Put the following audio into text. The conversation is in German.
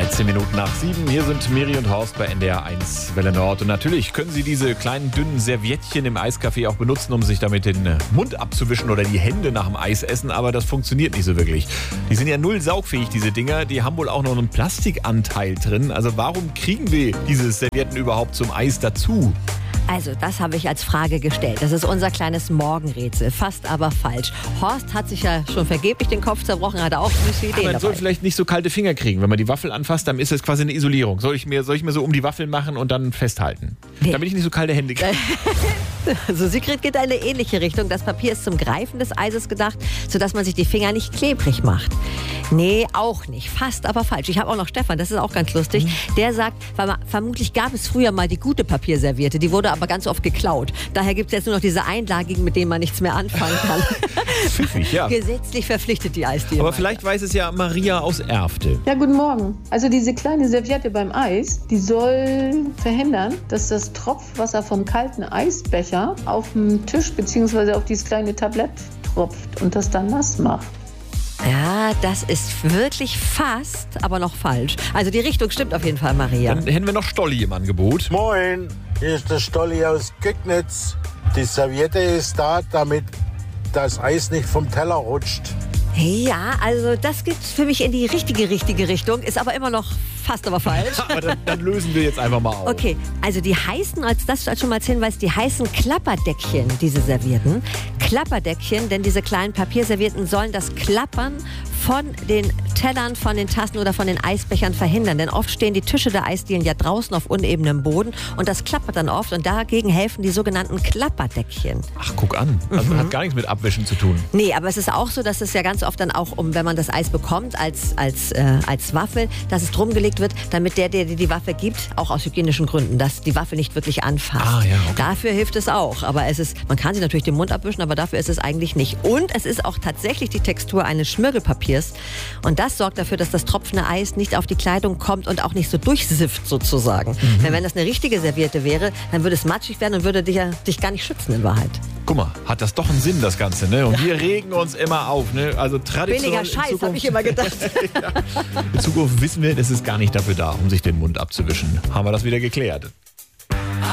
10 Minuten nach 7. Hier sind Miri und Horst bei NDR 1 Welle Nord. Und natürlich können Sie diese kleinen, dünnen Serviettchen im Eiscafé auch benutzen, um sich damit den Mund abzuwischen oder die Hände nach dem Eisessen. Aber das funktioniert nicht so wirklich. Die sind ja null saugfähig, diese Dinger. Die haben wohl auch noch einen Plastikanteil drin. Also warum kriegen wir diese Servietten überhaupt zum Eis dazu? Also, das habe ich als Frage gestellt. Das ist unser kleines Morgenrätsel. Fast aber falsch. Horst hat sich ja schon vergeblich den Kopf zerbrochen, hat auch eine Idee dabei. Man soll vielleicht nicht so kalte Finger kriegen. Wenn man die Waffel anfasst, dann ist das quasi eine Isolierung. Soll ich mir so um die Waffel machen und dann festhalten? Nee. Damit ich nicht so kalte Hände kriege. Also Sigrid geht in eine ähnliche Richtung. Das Papier ist zum Greifen des Eises gedacht, sodass man sich die Finger nicht klebrig macht. Nee, auch nicht. Fast aber falsch. Ich habe auch noch Stefan, das ist auch ganz lustig. Der sagt, vermutlich gab es früher mal die gute Papierserviette. Die wurde aber ganz oft geklaut. Daher gibt es jetzt nur noch diese einlagigen, mit denen man nichts mehr anfangen kann. Pfiffig, ja. Gesetzlich verpflichtet die Eisdiele. Aber vielleicht weiß es ja Maria aus Erfte. Ja, guten Morgen. Also diese kleine Serviette beim Eis, die soll verhindern, dass das Tropfwasser vom kalten Eisbecher auf den Tisch bzw. auf dieses kleine Tablett tropft und das dann nass macht. Ja, das ist wirklich fast, aber noch falsch. Also die Richtung stimmt auf jeden Fall, Maria. Dann hätten wir noch Stolli im Angebot. Moin, hier ist der Stolli aus Göcknitz. Die Serviette ist da, damit das Eis nicht vom Teller rutscht. Ja, also das geht für mich in die richtige Richtung, ist aber immer noch fast aber falsch. Aber dann lösen wir jetzt einfach mal auf. Okay, also die heißen, als das schon mal als Hinweis, die heißen Klapperdeckchen, diese Servietten. Klapperdeckchen, denn diese kleinen Papierservietten sollen das Klappern von den Tellern, von den Tassen oder von den Eisbechern verhindern. Denn oft stehen die Tische der Eisdielen ja draußen auf unebenem Boden und das klappert dann oft und dagegen helfen die sogenannten Klapperdeckchen. Ach, guck an. Also hat gar nichts mit Abwischen zu tun. Nee, aber es ist auch so, dass es ja ganz oft dann auch, wenn man das Eis bekommt als Waffel, dass es drum gelegt wird, damit der die Waffe gibt, auch aus hygienischen Gründen, dass die Waffe nicht wirklich anfasst. Ah, ja, okay. Dafür hilft es auch. Aber man kann sich natürlich den Mund abwischen, aber dafür ist es eigentlich nicht. Und es ist auch tatsächlich die Textur eines Schmirgelpapiers. Und das sorgt dafür, dass das tropfende Eis nicht auf die Kleidung kommt und auch nicht so durchsifft sozusagen. Denn wenn das eine richtige Serviette wäre, dann würde es matschig werden und würde dich gar nicht schützen in Wahrheit. Guck mal, hat das doch einen Sinn, das Ganze, ne? Und wir regen uns immer auf, ne? Also Tradition. Weniger Scheiß, habe ich immer gedacht. Ja. In Zukunft wissen wir, es ist gar nicht dafür da, um sich den Mund abzuwischen. Haben wir das wieder geklärt.